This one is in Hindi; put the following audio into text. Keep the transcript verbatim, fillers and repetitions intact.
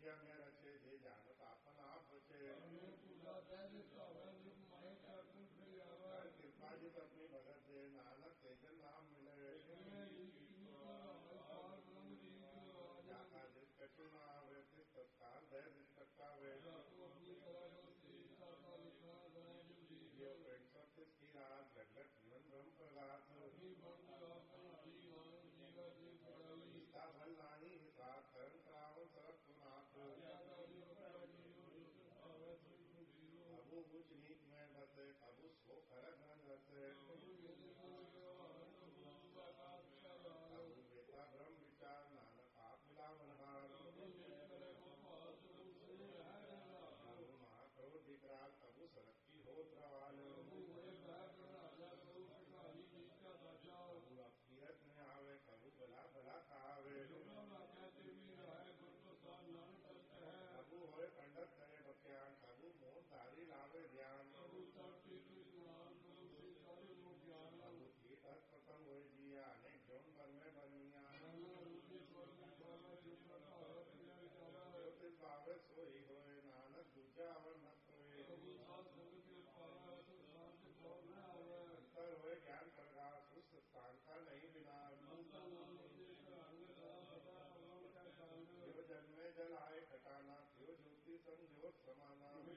विद्या में रचे जे जानत आपन आप बचे कृपा जित अपनी भगत दे नानक तेजन नाम मिले जाता जिस कछु न आवे तिस तत्काल दे जिस तत्कावे यो प्रेम की रात जगत जीवन ब्रह्म प्रकाश गीता भल नाही हिसाब करण करावन सरत पुनाथ अबू उच्च नीच में बसे अबू सो खरक न रसे अबू बेता ब्रह्म विचार नानक आप मिलावनहार अबू महाप्रभु विकराल अबू सरत की हो प्रवाल अबू अकीरत में आवे कबू बला बला खावे अबू होए पंडित करे बख्यान कबू मोह तारी लावे ध्यान अबू की खत्म हुए जिया अनेक जौन पर में बनिया पावे सोई होए नानक दूजा अवर मत होए अंतर होए ज्ञान प्रकाश उस स्थान का नहीं बिना जो जल में जल आए ठिकाना त्यो ज्योति संज्योत समाना